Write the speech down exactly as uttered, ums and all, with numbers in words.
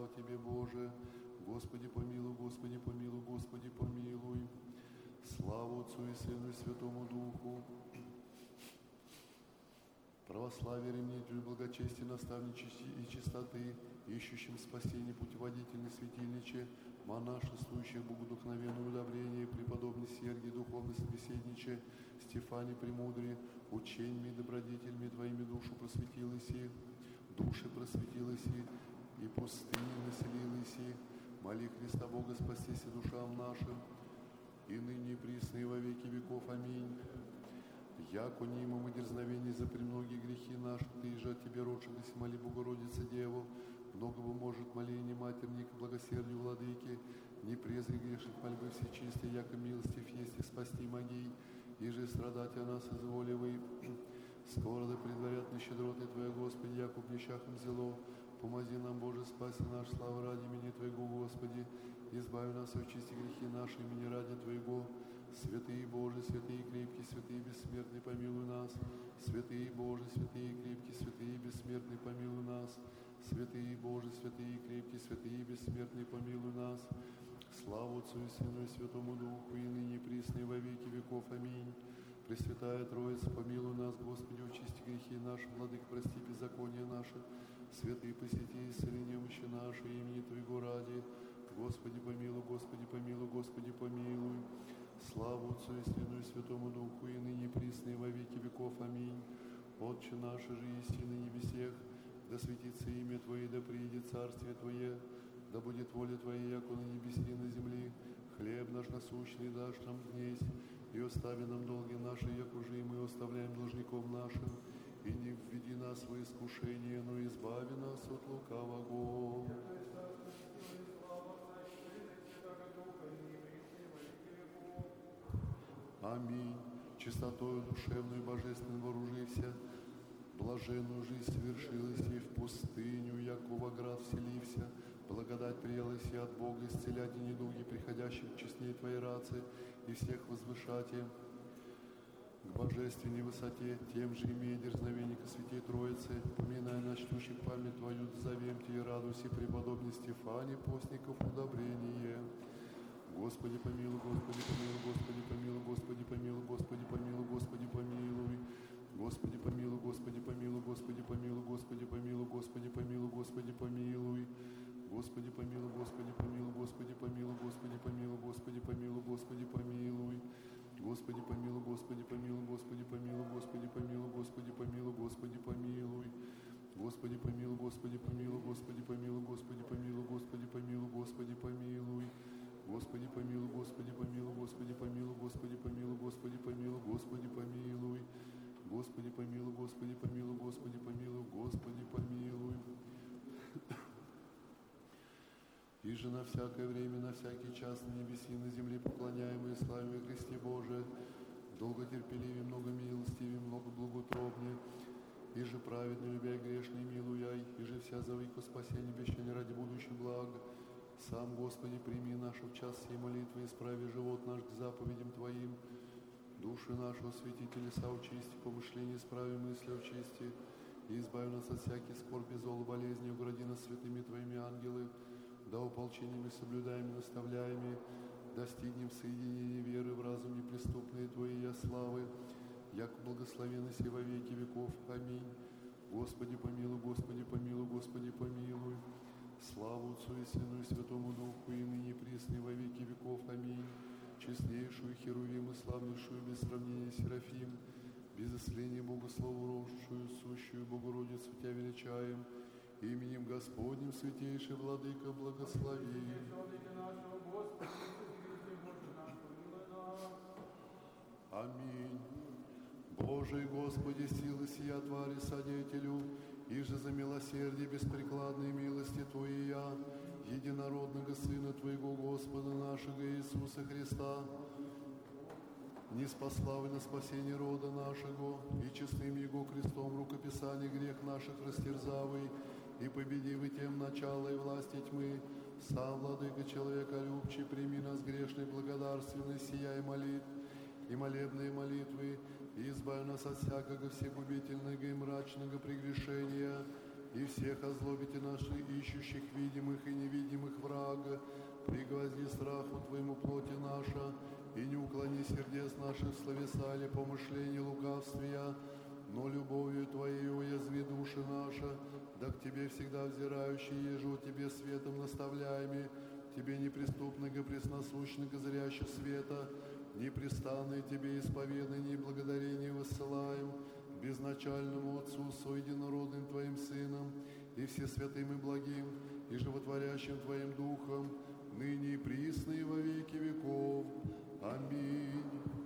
слава Тебе, Боже. Господи, помилуй, Господи, помилуй, Господи, помилуй. Слава Отцу и Сыну и Святому Духу. Православие, ревнителю благочестия, наставничести и чистоты, ищущим спасение, путеводительный светильниче, монашествующих богодухновенное удобрение, преподобный Сергий, духовный собеседниче, Стефане Премудрый, учениями и добродетелями Твоими душу просветил Иси, души просветил Иси, и пустыни населил Иси. Моли Христа Бога, спастися душам нашим, и ныне и присно и во веки веков. Аминь. Яко неимом и дерзновений за премногие грехи наши, Ты же от Тебе родшилась, моли Богородице Деву, многого может моление матерника, благосердию владыки, не презри грешных мольбы всечистые, яко милостив есть и спасти могей, и же страдать о нас изволивай. Скоро да предварят на щедроты Твоя, Господи, яко в нещахом зело, помози нам, Боже, спаси наш, слава ради имени Твоего, Господи, избави нас от чисти грехи наши, имени ради Твоего. Святые Божии, святые крепкие, святые бессмертные, помилуй нас. Святые Божии, святые крепкие, святые бессмертные, помилуй нас. Святые Божии, святые крепкие, святые бессмертные, помилуй нас. Слава Отцу и Сыну и Святому Духу, и ныне и присно и во веки веков. Аминь. Пресвятая Троица, помилуй нас, Господи, очисти грехи наши, Владыка, прости беззакония наши. Святые посети, исцели немощи наши, имени Твоего ради. Господи, помилуй, Господи, помилуй, Господи, помилуй. Слава Отцу и Сыну и Святому Духу, и ныне и присно и во веки веков. Аминь. Отче наш, же есть и на небесех, да светится имя Твое, да приидет царствие Твое, да будет воля Твоя, яко на небеси и на земли. Хлеб наш насущный дашь нам днесь, и остави нам долги наши, яко же и мы оставляем должников нашим, и не введи нас в искушение, но избави нас от лукавого. Аминь. Чистотою душевную и божественную вооружився, блаженную жизнь совершилась и в пустыню, Якова град вселився, благодать приялась и от Бога, исцелять и недуги, приходящих к честней Твоей рации, и всех возвышати к божественной высоте, тем же имея дерзновение ко Святой Троице, поминая начнущих память Твою, зовем Тебе, радуйся, преподобный Стефане, постников удобрение. Господи, помилуй, Господи, помилуй, Господи, помилуй, Господи, помилуй, Господи, помилуй, Господи, помилуй. Господи, помилуй, Господи, помилуй, Господи, помилуй, Господи, помилуй, Господи, помилуй, Господи, помилуй. Господи, помилуй, Господи, помилуй, Господи, помилуй, Господи, помилуй, Господи, помилуй, Господи, помилуй. Господи, помилуй, Господи, помилуй, Господи, помилуй, Господи, помилуй, Господи, помилуй, Господи, помилуй. Господи, помилуй, Господи, помилуй, Господи, помилуй, Господи, помилуй, Господи, помилуй, Господи, помилуй. Господи, помилуй, Господи, помилуй, Господи, помилуй, Господи, помилуй, Господи, помилуй, Господи, помилуй. Господи, помилуй, Господи, помилуй, Господи, помилуй, Господи, помилуй. И же на всякое время, на всякий час на небеси, на земле поклоняемые, славимые Христе Боже, долготерпеливее, много милостивее, много благоутробнее, и же праведно, любя и грешный, милуяй, и же вся завыку спасения, обещания ради будущего блага. Сам, Господи, прими нашу в час сей молитвы, исправи живот наш к заповедям Твоим, души нашего святителя соучисти, помышления исправи, мысли очисти, и избави нас от всяких скорби, зол, болезни, угради нас святыми Твоими ангелы, да уполчениями соблюдаем и наставляеми, достигнем соединения веры в разум неприступные Твоей славы, яко благословенность и во веки веков. Аминь. Господи, помилуй, Господи, помилуй, Господи, помилуй. Славу Отцу и Сыну и Святому Духу, и ныне и присно и во веки веков. Аминь. Честнейшую Херувим и славнейшую без сравнения Серафим, без исцеления Богослову рожшую, сущую Богородицу Тебя величаем, именем Господним святейший Владыка благослови. Аминь. Божий Господи, силы сия твари содетелю, и же за милосердие беспрекладной милости Твоя, единородного Сына Твоего Господа нашего Иисуса Христа, не спаславы на спасение рода нашего, и честным Его крестом рукописание грех наших растерзавый, и победивый тем начало и власти тьмы, сам, Владыка человека любчий, прими нас грешной благодарственной сия и молит, и молебные молитвы, и избавь нас от всякого всегубительного и мрачного прегрешения, и всех озлобите наши, ищущих видимых и невидимых врага. Пригвозди страху Твоему плоти наша, и не уклони сердец наших в словесале помышлений лукавствия, но любовью Твоей уязви души наша, да к Тебе всегда взирающие, еже у Тебе светом наставляеми, Тебе неприступного, пресносущного, зрящего света, непрестанное Тебе исповедание и благодарение высылаем, безначальному Отцу, соединородным Твоим Сыном, и всесвятым и благим, и животворящим Твоим Духом, ныне и присно и во веки веков. Аминь.